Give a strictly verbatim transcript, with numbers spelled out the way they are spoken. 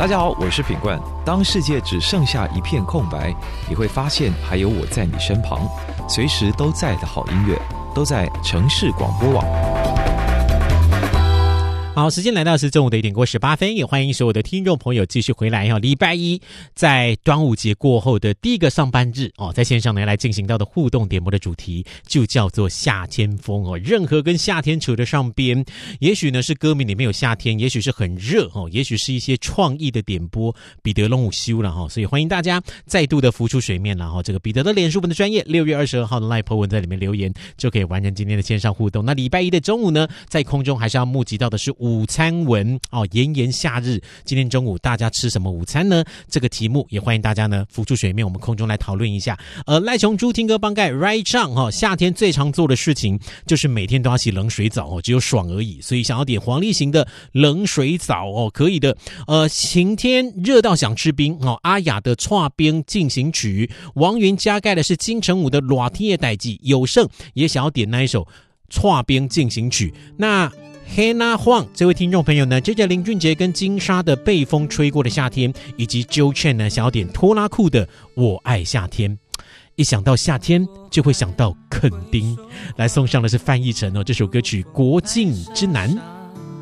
大家好，我是品冠。当世界只剩下一片空白，你会发现还有我在你身旁，随时都在的好音乐，都在城市广播网。 好，时间来到是中午的一点过十八分，也欢迎所有的听众朋友继续回来哦。礼拜一在端午节过后的第一个上班日哦，在线上呢来进行到的互动点播的主题就叫做夏天风哦。任何跟夏天扯得上边，也许呢是歌名里面有夏天，也许是很热哦，也许是一些创意的点播，彼得龙午休了哈，所以欢迎大家再度的浮出水面了哈。这个彼得的脸书文的专业六月二十二号的 Live po 文在里面留言，就可以完成今天的线上互动。那礼拜一的中午呢，在空中还是要募集到的是午餐文哦，炎炎夏日，今天中午大家吃什么午餐呢？这个题目也欢迎大家呢浮出水面，我们空中来讨论一下。呃，赖琼珠听歌帮盖 right 唱哈，夏天最常做的事情就是每天都要洗冷水澡哦，只有爽而已，所以想要点黄立行的冷水澡哦，可以的。呃，晴天热到想吃冰哦，阿雅的剉冰进行曲，王云加盖的是金城武的热天的代志，有胜也想要点那一首剉冰进行曲。那Hannah Huang 这位听众朋友呢，接着林俊杰跟金莎的被风吹过的夏天，以及 Joe Chen 呢想要点拖拉库的我爱夏天。一想到夏天就会想到垦丁，来送上的是范逸臣哦这首歌曲国境之南。